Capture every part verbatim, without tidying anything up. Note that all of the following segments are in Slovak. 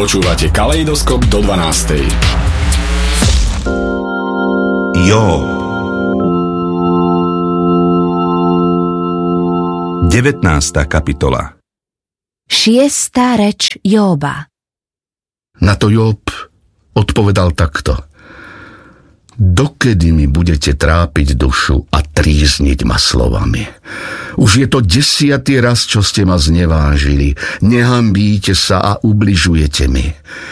Počúvate Kaleidoskop do dvanástej. Jób. devätnásta kapitola. Šiestá reč Jóba. Na to Jób odpovedal takto: Dokedy mi budete trápiť dušu a trízniť ma slovami? Už je to desiatý raz, čo ste ma znevážili. Nehambíte sa a ubližujete mi.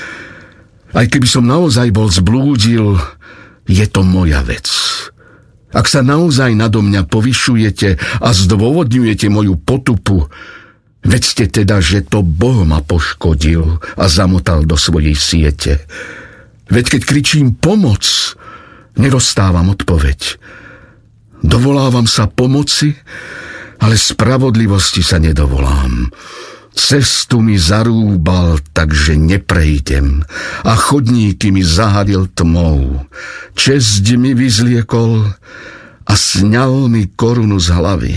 Aj keby som naozaj bol zblúdil, je to moja vec. Ak sa naozaj nado mňa povyšujete a zdôvodňujete moju potupu, vedzte teda, že to Boh ma poškodil a zamotal do svojej siete. Veď keď kričím pomoc, nedostávam odpoveď. Dovolávam sa pomoci, ale spravodlivosti sa nedovolám. Cestu mi zarúbal, takže neprejdem, a chodníky mi zahadil tmou. Česť mi vyzliekol a sňal mi korunu z hlavy.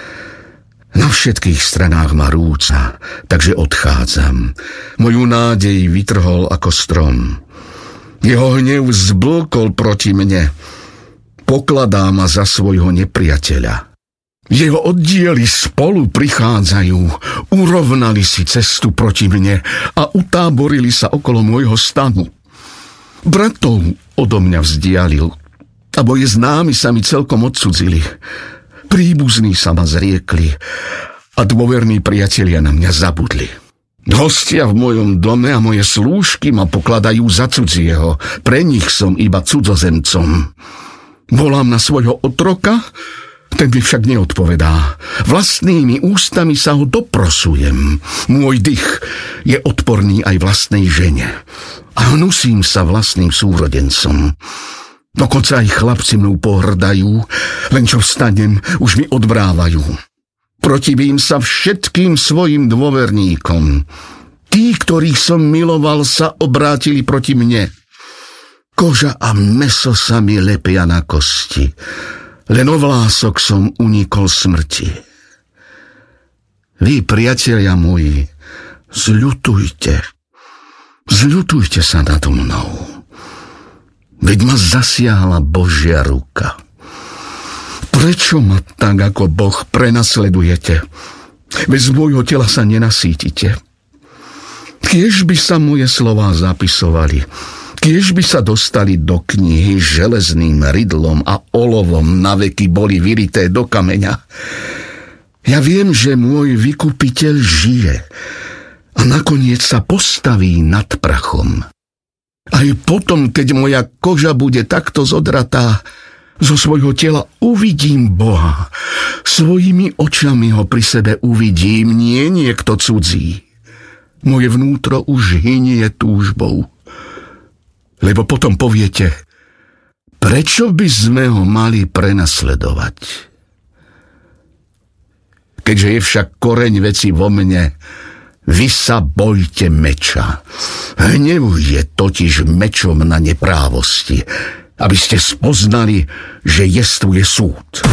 Na všetkých stranách ma rúca, takže odchádzam. Moju nádej vytrhol ako strom. Jeho hnev zblkol proti mne. Pokladá ma za svojho nepriateľa. Jeho oddiely spolu prichádzajú, urovnali si cestu proti mne a utáborili sa okolo môjho stanu. Bratov odo mňa vzdialil a moje známi sa mi celkom odcudzili. Príbuzní sa ma zriekli a dôverní priatelia na mňa zabudli. Hostia v mojom dome a moje slúžky ma pokladajú za cudzieho. Pre nich som iba cudzozemcom. Volám na svojho otroka, ten mi však neodpovedá. Vlastnými ústami sa ho doprosujem. Môj dych je odporný aj vlastnej žene. A hnusím sa vlastným súrodencom. Dokonca aj chlapci mnou pohrdajú, len čo vstanem, už mi odvrávajú. Protivím sa všetkým svojim dôverníkom. Tí, ktorých som miloval, sa obrátili proti mne. Koža a mäso sa mi lepia na kosti. Len o vlások som unikol smrti. Vy, priatelia moji, zľutujte. Zľutujte sa nado mnou. Veď ma zasiahla Božia ruka. Prečo ma tak ako Boh prenasledujete? Veď z môjho tela sa nenasítite. Kiež by sa moje slová zapisovali, kiež by sa dostali do knihy železným rydlom a olovom naveky boli vyrité do kameňa. Ja viem, že môj vykupiteľ žije a nakoniec sa postaví nad prachom. Aj potom, keď moja koža bude takto zodratá, zo svojho tela uvidím Boha. Svojimi očami ho pri sebe uvidím, nie niekto cudzí. Moje vnútro už hynie túžbou. Lebo potom poviete, prečo by sme ho mali prenasledovať? Keďže je však koreň veci vo mne, vy sa bojte meča. Hnev je totiž mečom na neprávosti, aby ste spoznali, že jestvuje súd.